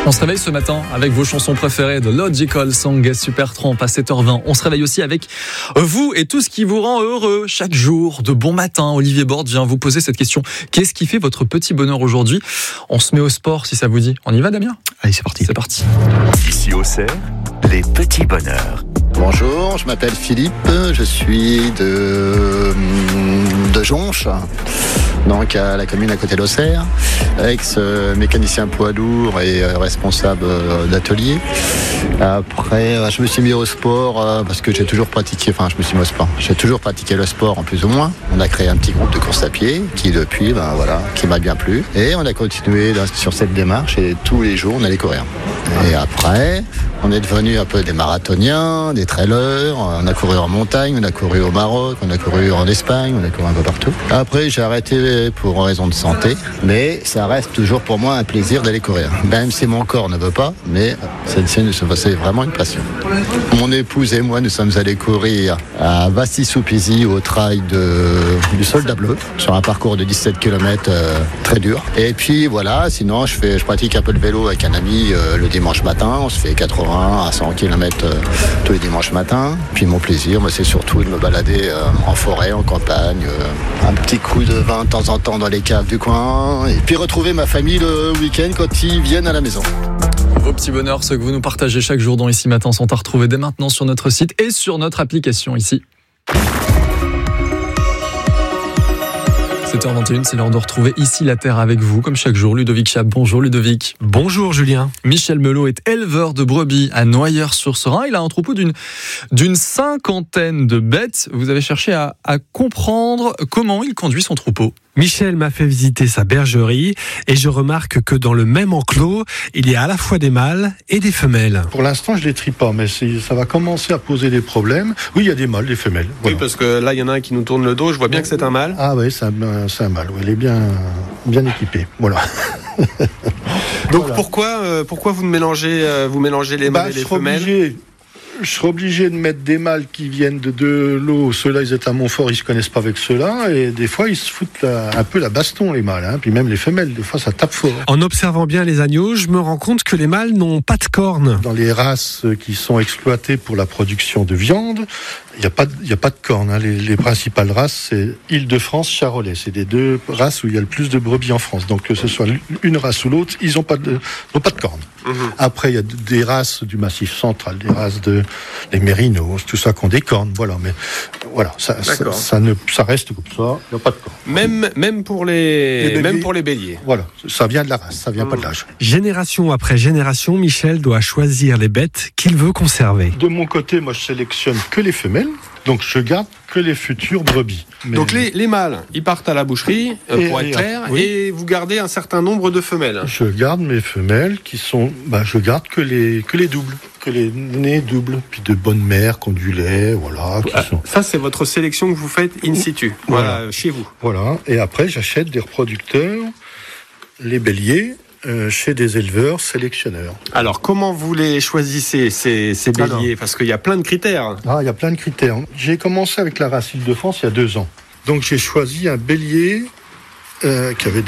On se réveille ce matin avec vos chansons préférées de Logical Song et Supertramp à 7h20. On se réveille aussi avec vous et tout ce qui vous rend heureux chaque jour. De bon matin, Olivier Borde vient vous poser cette question. Qu'est-ce qui fait votre petit bonheur aujourd'hui ? On se met au sport si ça vous dit. On y va, Damien ? Allez, c'est parti. C'est parti. Ici au Cerf, les petits bonheurs. Bonjour, je m'appelle Philippe, je suis de Jonche, donc à la commune à côté d'Auxerre, ex-mécanicien poids lourd et responsable d'atelier. Après, je me suis mis au sport parce que j'ai toujours pratiqué le sport en plus ou moins. On a créé un petit groupe de course à pied qui depuis, qui m'a bien plu. Et on a continué sur cette démarche et tous les jours on allait courir. Et après, on est devenus un peu des marathoniens, des trailers, on a couru en montagne, on a couru au Maroc, on a couru en Espagne, on a couru un peu partout. Après, j'ai arrêté pour raison de santé, mais ça reste toujours pour moi un plaisir d'aller courir. Même si mon corps ne veut pas, mais c'est vraiment une passion. Mon épouse et moi, nous sommes allés courir à Vassy-sous-Pizy au trail du Soldat Bleu, sur un parcours de 17 km très dur. Et puis voilà, sinon je pratique un peu le vélo avec un ami le dimanche matin, on se fait 80 à 100 km tous les dimanches matins. Puis mon plaisir, c'est surtout de me balader en forêt, en campagne, un petit coup de vin de temps en temps dans les caves du coin, et puis retrouver ma famille le week-end quand ils viennent à la maison. Vos petits bonheurs, ceux que vous nous partagez chaque jour dans Ici Matin, sont à retrouver dès maintenant sur notre site et sur notre application ici. 7h21, c'est l'heure de retrouver Ici la Terre avec vous, comme chaque jour. Ludovic Chap, bonjour Ludovic. Bonjour Julien. Michel Melot est éleveur de brebis à Noyers-sur-Serein. Il a un troupeau d'une cinquantaine de bêtes. Vous avez cherché à comprendre comment il conduit son troupeau. Michel m'a fait visiter sa bergerie et je remarque que dans le même enclos, il y a à la fois des mâles et des femelles. Pour l'instant, je ne les trie pas, mais ça va commencer à poser des problèmes. Oui, il y a des mâles, des femelles. Voilà. Oui, parce que là, il y en a un qui nous tourne le dos. Je vois bien que c'est un mâle. Ah oui, c'est un mâle. Oui, il est bien équipé. Voilà. Donc voilà. Pourquoi vous mélangez les mâles et les femelles ? Je serais obligé de mettre des mâles qui viennent de l'eau. Ceux-là, ils étaient à Montfort, ils ne se connaissent pas avec ceux-là. Et des fois, ils se foutent un peu la baston, les mâles. Puis même les femelles, des fois, ça tape fort. En observant bien les agneaux, je me rends compte que les mâles n'ont pas de cornes. Dans les races qui sont exploitées pour la production de viande, il n'y a pas de cornes. Les principales races, c'est Île-de-France, Charolais. C'est des deux races où il y a le plus de brebis en France. Donc, que ce soit une race ou l'autre, ils n'ont pas de cornes. Mmh. Après, il y a des races du Massif central, des races les mérinos, tout ça qui ont des cornes. Voilà, mais voilà, ça reste comme ça. Il n'y a pas de cornes. Même pour les béliers. Voilà, ça vient de la race, ça vient pas de l'âge. Génération après génération, Michel doit choisir les bêtes qu'il veut conserver. De mon côté, moi, je sélectionne que les femelles. Donc, je garde que les futures brebis. Mais... Donc, les mâles, ils partent à la boucherie, pour être clair, oui. Et vous gardez un certain nombre de femelles. Je garde mes femelles qui sont... je garde que les doubles, que les nés doubles, puis de bonnes mères, qui ont du lait, voilà. Ça, c'est votre sélection que vous faites in situ, voilà, chez vous. Voilà, et après, j'achète des reproducteurs, les béliers, chez des éleveurs sélectionneurs. Alors, comment vous les choisissez, ces béliers ? Parce qu'il y a plein de critères. Ah, il y a plein de critères. J'ai commencé avec la race Île-de-France il y a 2 ans. Donc, j'ai choisi un bélier qui avait